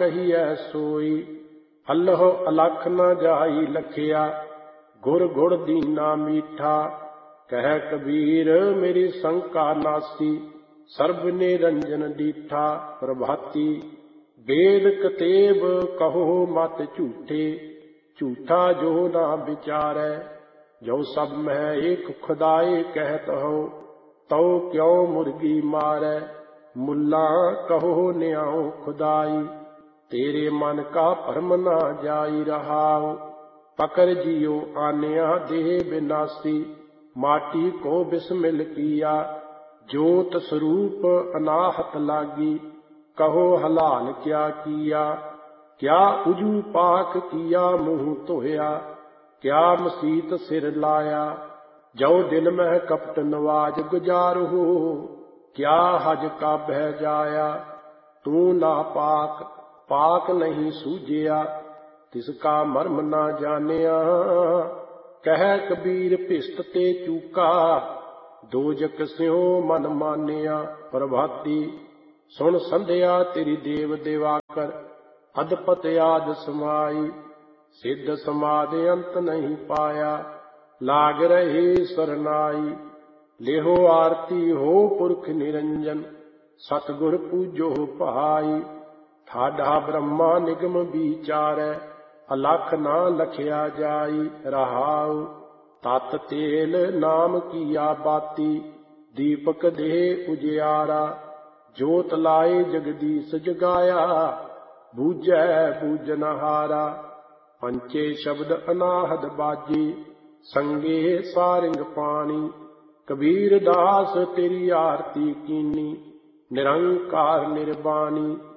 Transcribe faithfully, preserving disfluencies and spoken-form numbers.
कहिए सोई। अल्लाह अलख न जाई लखिया, गुर गुड़ दीना मीठा। कह कबीर मेरी शंका नासी, सर्ब निरंजन डीठा। प्रभाती वेद कतेब कहो मत झूठे, झूठा जो ना विचारै। जो सब में एक खुदाए कहत हो, तो क्यों मुर्गी मारै। मुल्ला कहो न्याओ खुदाई, तेरे मन का भरम ना जाई रहाओ। पकड़ जियो आन्या देह विनाशी, माटी को बिस्मिल किया। ज्योत स्वरूप अनाहत लागी, कहो हलाल क्या किया। क्या उजू पाक किया मुँह धोया, क्या मसीत सिर लाया। जो दिल में कपट नवाज गुजार हो, क्या हज का बह जाया। तू ना पाक पाक नहीं सूझिया, तिसका मर्म ना जानिया। कह कबीर भिस्त ते चूका, दोजक स्यों मन मानिया। प्रभाती सुन संध्या तेरी देव देवाकर, अदपत आद समाई। सिद्ध समाधि अंत नहीं पाया, लाग रहे सरनाई। लेहो आरती हो पुरख निरंजन, सतगुर पूजो भाई। ठाडा ब्रह्मा निगम विचारै, अलख ना लखिया जाई। रहाउ तत तेल नाम किया बाती, दीपक दे उजियारा। जोत लाए जगदीश जगाया, बूझै बूझनहारा। पंचे शब्द अनाहद बाजी, संगे सारिंग पानी। कबीर दास तेरी आरती कीनी, निरंकार निर्वाणी।